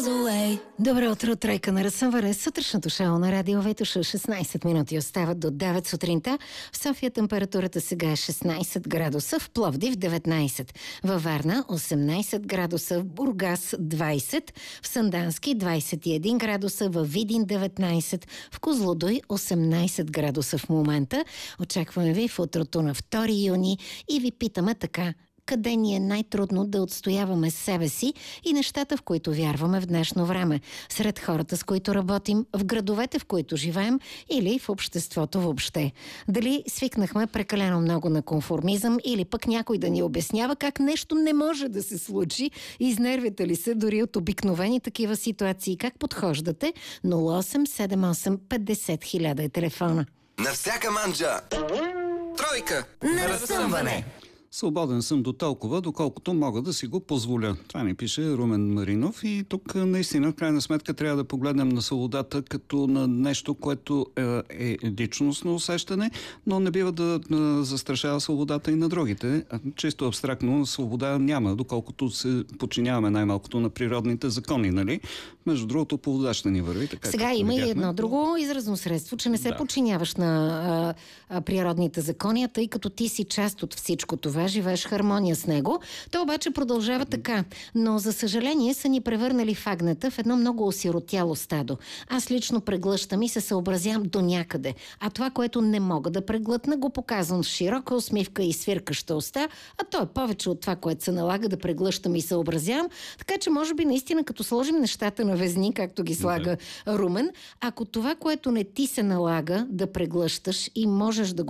Добро утро, тройка на Разсъмване. Сутрешното шоу на Радио Витоша. 16 минути остават до 9 сутринта. В София температурата сега е 16 градуса, в Пловдив 19, във Варна 18 градуса, в Бургас 20, в Сандански 21 градуса, в Видин 19, в Козлодуй 18 градуса в момента. Очакваме ви в утрото на 2 юни и ви питаме така: къде ни е най-трудно да отстояваме себе си и нещата, в които вярваме в днешно време? Сред хората, с които работим, в градовете, в които живеем или в обществото въобще? Дали свикнахме прекалено много на конформизъм или пък някой да ни обяснява как нещо не може да се случи? Изнервите ли се дори от обикновени такива ситуации? Как подхождате? 0878 50 000 е телефона. На всяка манджа тройка на разсъмване. Свободен съм до толкова, доколкото мога да си го позволя. Това ни пише Румен Маринов и тук наистина в крайна сметка трябва да погледнем на свободата като на нещо, което е личностно усещане, но не бива да застрашава свободата и на другите. Чисто абстрактно свобода няма, доколкото се подчиняваме най-малкото на природните закони, нали? Между другото, по вода ще ни върви. Така, сега има и едно друго изразно средство, че не се подчиняваш на природните закони, тъй като ти си част от всичко това, живееш хармония с него. То обаче продължава така. Но за съжаление са ни превърнали в агнета в едно много осиротяло стадо. Аз лично преглъщам и се съобразявам до някъде. А това, което не мога да преглътна, го показвам с широка усмивка и свиркаща уста, а то е повече от това, което се налага да преглъщам и съобразявам. Така че може би наистина като сложим нещата на везни, както ги слага Румен, ако това, което не ти се налага да преглъщаш и можеш да го